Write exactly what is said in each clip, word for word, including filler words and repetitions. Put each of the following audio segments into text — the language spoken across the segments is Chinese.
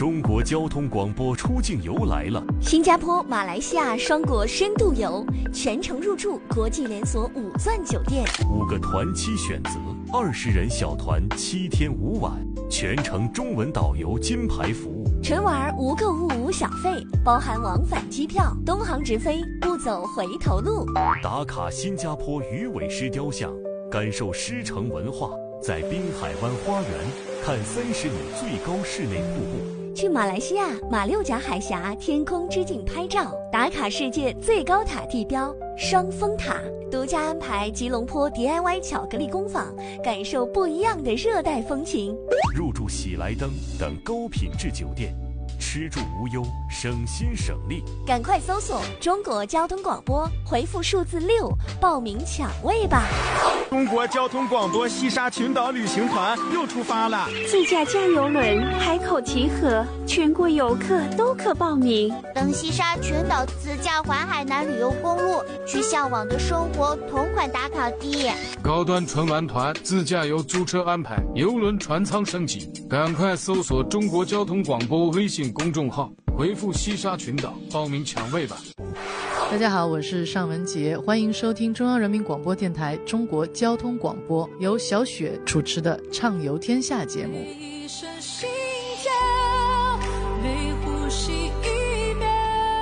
中国交通广播出境游来了， 新加坡、马来西亚双国深度游，全程入住国际连锁五钻酒店， 五个团期选择，二十人小团，七天五晚，全程中文导游金牌服务。 纯玩无购物无小费，包含往返机票，东航直飞，不走回头路。 打卡新加坡鱼尾狮雕像，感受狮城文化，在滨海湾花园看三十米最高室内瀑布。 去马来西亚马六甲海峡天空之镜拍照，打卡世界最高塔地标双峰塔，独家安排吉隆坡 D I Y 巧克力工坊，感受不一样的热带风情。 入住喜来登等高品质酒店，吃住无忧，省心省力。 赶快搜索中国交通广播，回复数字六报名抢位吧。 中国交通广播西沙群岛旅行团又出发了， 自驾加油轮、海口集合，全国游客都可报名。 登西沙群岛自驾环海南旅游公路，去向往的生活同款打卡地。 高端纯玩团自驾游租车安排，邮轮船舱升级，赶快搜索中国交通广播微信公众号，回复西沙群岛报名抢位吧。 大家好，我是尚文杰，欢迎收听中央人民广播电台中国交通广播，由小雪主持的《畅游天下》节目。 一声心跳，每呼吸一秒。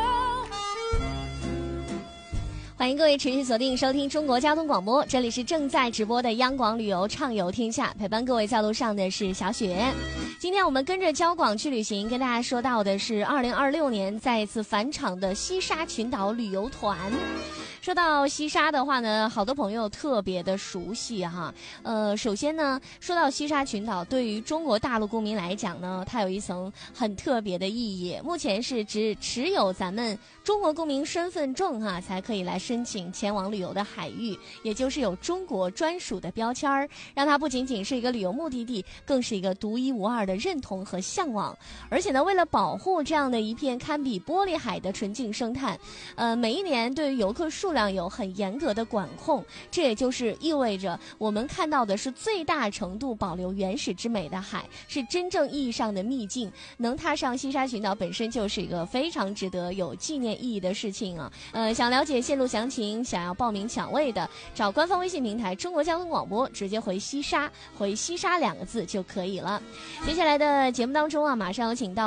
欢迎各位持续锁定收听中国交通广播，这里是正在直播的央广旅游畅游天下，陪伴各位在路上的是小雪。今天我们跟着交广去旅行，跟大家说到的是二零二六年再一次返场的西沙群岛旅游团。说到西沙的话呢，好多朋友特别的熟悉哈。呃，首先呢，说到西沙群岛，对于中国大陆公民来讲呢，它有一层很特别的意义。目前是只持有咱们中国公民身份证哈，才可以来申请前往旅游的海域，也就是有中国专属的标签儿，让它不仅仅是一个旅游目的地，更是一个独一无二的认同和向往。而且呢，为了保护这样的一片堪比玻璃海的纯净生态，呃，每一年对于游客数量有很严格的管控，这也就是意味着我们看到的是最大程度保留原始之美的海，是真正意义上的秘境。能踏上西沙群岛本身就是一个非常值得有纪念意义的事情啊！呃，想了解线路详情，想要报名抢位的，找官方微信平台中国交通广播，直接回西沙，回西沙两个字就可以了。接下来的节目当中啊，马上有请到